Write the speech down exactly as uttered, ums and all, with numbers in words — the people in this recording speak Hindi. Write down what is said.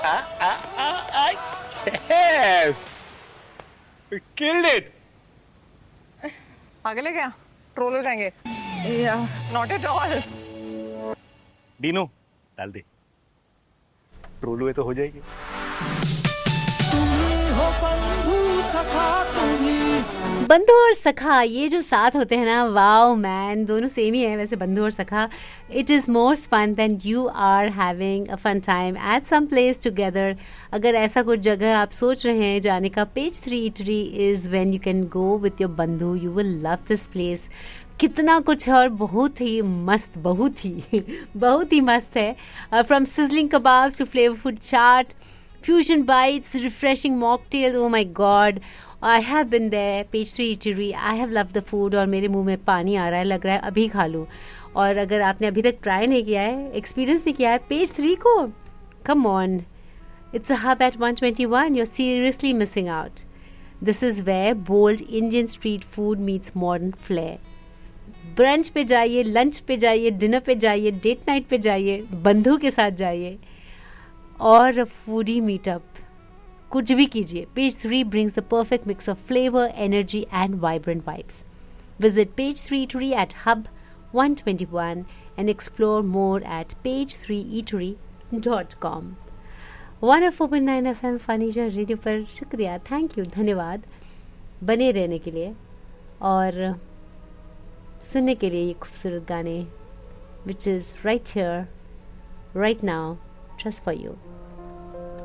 Ah, ah, ah, ah. Yes! We killed it! पागल है क्या? ट्रोल हो जाएंगे। Yeah. Not at all. Dinu डाल दे, ट्रोल हुए तो हो जाएगी। बंधु और सखा, ये जो साथ होते हैं ना, वाओ मैन, दोनों सेम ही है वैसे, बंधु और सखा। It is more fun then you are having a fun time at some place together. अगर ऐसा कुछ जगह आप सोच रहे हैं जाने का, page three eatery is when you can go with your बंधु। You will love this place. कितना कुछ है और बहुत ही मस्त, बहुत ही बहुत ही मस्त है। From sizzling kebabs to flavourful chaat, fusion bites, refreshing mocktails. Oh my god, I have been there. Page three Eatery. I have loved the food और मेरे मुंह में पानी आ रहा है, लग रहा है अभी खा लूँ। और अगर आपने अभी तक ट्राई नहीं किया है, एक्सपीरियंस नहीं किया है पेज थ्री को, come on, it's a hub at one twenty-one. You're seriously missing out. This is where bold Indian street food meets modern flair. Brunch पे जाइए, लंच पे जाइए, डिनर पे जाइए, डेट नाइट पे जाइए, बंधु के साथ जाइए और फूडी मीटअप, कुछ भी कीजिए। Page three brings the perfect mix of flavor, energy and vibrant vibes. Visit Page three Eatery at Hub one twenty-one and explore more at page three eatery dot com. one oh four point nine F M फनीजा radio पर शुक्रिया, थैंक यू, धन्यवाद बने रहने के लिए और सुनने के लिए ये खूबसूरत गाने, which is right here, right now, just for you.